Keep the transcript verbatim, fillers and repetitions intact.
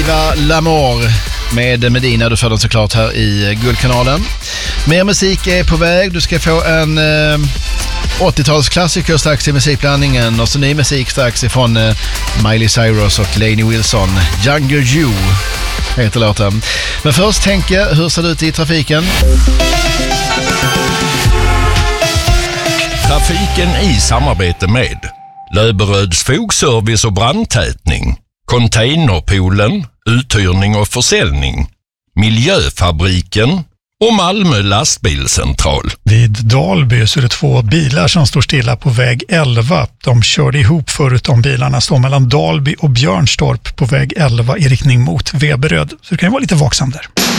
Viva l'Amour med Medina. Du får den såklart här i Guldkanalen. Mer musik är på väg. Du ska få en eh, åttiotalsklassiker strax i musikblandningen och så ny musik strax ifrån eh, Miley Cyrus och Lainey Wilson. Younger You heter låten. Men först tänker, hur ser det ut i trafiken? Trafiken i samarbete med Löberöds fogservice och brandtätning, Containerpoolen, uthyrning och försäljning, Miljöfabriken och Malmö lastbilscentral. Vid Dalby så är det två bilar som står stilla på väg elva. De körde ihop förut, de bilarna står mellan Dalby och Björnstorp på väg elva i riktning mot Veberöd. Så det kan ju vara lite vaksam där.